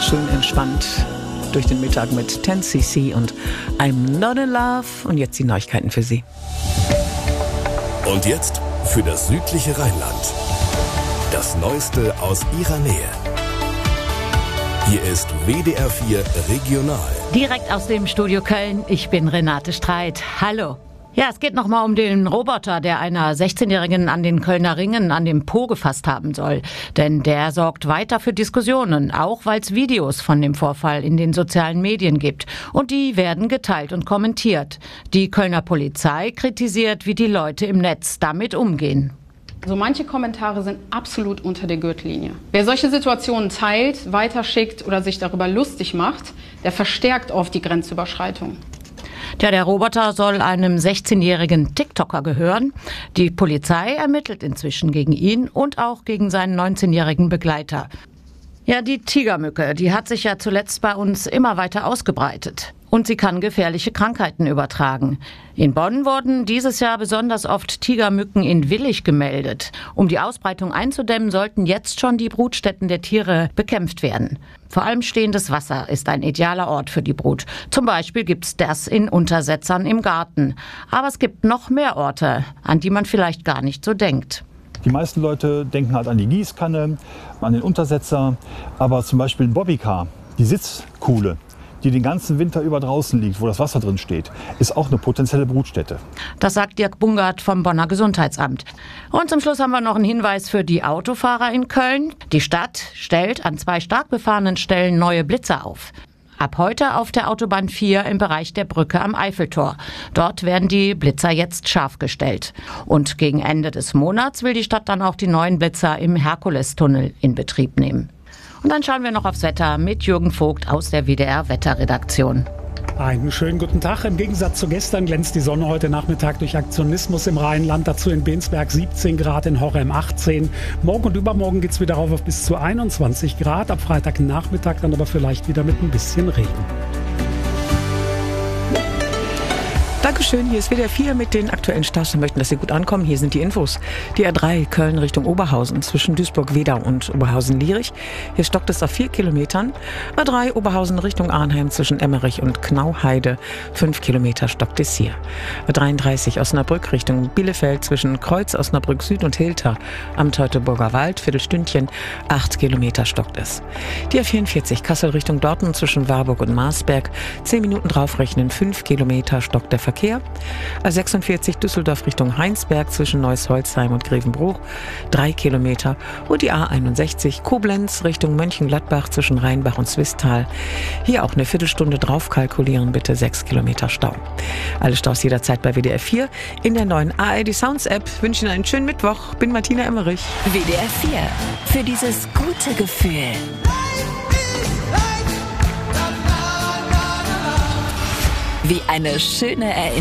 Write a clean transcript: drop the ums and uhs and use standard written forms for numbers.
schön entspannt durch den Mittag mit 10cc und I'm Not in Love. Und jetzt die Neuigkeiten für Sie. Und jetzt für das südliche Rheinland. Das Neueste aus Ihrer Nähe. Hier ist WDR 4 Regional. Direkt aus dem Studio Köln, ich bin Renate Streit. Hallo. Ja, es geht nochmal um den Roboter, der einer 16-Jährigen an den Kölner Ringen an dem Po gefasst haben soll. Denn der sorgt weiter für Diskussionen, auch weil es Videos von dem Vorfall in den sozialen Medien gibt. Und die werden geteilt und kommentiert. Die Kölner Polizei kritisiert, wie die Leute im Netz damit umgehen. So manche Kommentare sind absolut unter der Gürtellinie. Wer solche Situationen teilt, weiterschickt oder sich darüber lustig macht, der verstärkt oft die Grenzüberschreitung. Ja, der Roboter soll einem 16-jährigen TikToker gehören. Die Polizei ermittelt inzwischen gegen ihn und auch gegen seinen 19-jährigen Begleiter. Ja, die Tigermücke, die hat sich ja zuletzt bei uns immer weiter ausgebreitet. Und sie kann gefährliche Krankheiten übertragen. In Bonn wurden dieses Jahr besonders oft Tigermücken in Willich gemeldet. Um die Ausbreitung einzudämmen, sollten jetzt schon die Brutstätten der Tiere bekämpft werden. Vor allem stehendes Wasser ist ein idealer Ort für die Brut. Zum Beispiel gibt's das in Untersetzern im Garten. Aber es gibt noch mehr Orte, an die man vielleicht gar nicht so denkt. Die meisten Leute denken halt an die Gießkanne, an den Untersetzer, aber zum Beispiel ein Bobbycar, die Sitzkuhle, die den ganzen Winter über draußen liegt, wo das Wasser drin steht, ist auch eine potenzielle Brutstätte. Das sagt Dirk Bungert vom Bonner Gesundheitsamt. Und zum Schluss haben wir noch einen Hinweis für die Autofahrer in Köln. Die Stadt stellt an 2 stark befahrenen Stellen neue Blitzer auf. Ab heute auf der Autobahn 4 im Bereich der Brücke am Eiffeltor. Dort werden die Blitzer jetzt scharf gestellt. Und gegen Ende des Monats will die Stadt dann auch die neuen Blitzer im Herkulestunnel in Betrieb nehmen. Und dann schauen wir noch aufs Wetter mit Jürgen Vogt aus der WDR-Wetterredaktion. Einen schönen guten Tag. Im Gegensatz zu gestern glänzt die Sonne heute Nachmittag durch Aktionismus im Rheinland. Dazu in Bensberg 17 Grad, in Horrem 18. Morgen und übermorgen geht es wieder rauf auf bis zu 21 Grad. Ab Freitagnachmittag dann aber vielleicht wieder mit ein bisschen Regen. Dankeschön, hier ist WDR 4 mit den aktuellen Starts. Wir möchten, dass Sie gut ankommen. Hier sind die Infos. Die A3 Köln Richtung Oberhausen zwischen Duisburg-Wedau und Oberhausen-Lierich. Hier stockt es auf 4 Kilometern. A3 Oberhausen Richtung Arnheim zwischen Emmerich und Knauheide. 5 Kilometer stockt es hier. A33 Osnabrück Richtung Bielefeld zwischen Kreuz Osnabrück Süd und Hilter am Teutoburger Wald. Viertelstündchen. 8 Kilometer stockt es. Die A44 Kassel Richtung Dortmund zwischen Warburg und Marsberg. 10 Minuten draufrechnen. 5 Kilometer stockt der Verkehr. A46 Düsseldorf Richtung Heinsberg zwischen Neuss-Holzheim und Grevenbruch 3 Kilometer und die A61 Koblenz Richtung Mönchengladbach zwischen Rheinbach und Swisttal. Hier auch eine Viertelstunde drauf kalkulieren, bitte 6 Kilometer Stau. Alle Staus jederzeit bei WDR 4 in der neuen ARD Sounds App. Wünsche Ihnen einen schönen Mittwoch. Bin Martina Emmerich. WDR 4 für dieses gute Gefühl. Wie eine schöne Erinnerung.